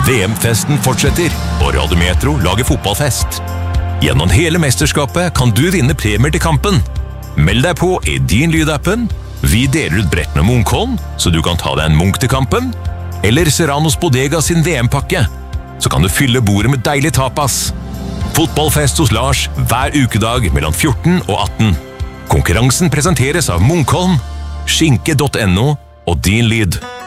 VM-festen fortsetter, og Radio Metro lager fotballfest. Gjennom hele mesterskapet kan du vinne premier til kampen. Meld deg på i din lydappen. Vi deler ut brett med Munkholm, så du kan ta deg en Munk til kampen. Eller Serranos Bodega sin VM-pakke, så kan du fylle bordet med deilig tapas. Fotballfest hos Lars hver ukedag mellom 14 og 18. Konkurransen presenteres av Munkholm, skinke.no og Din Lyd.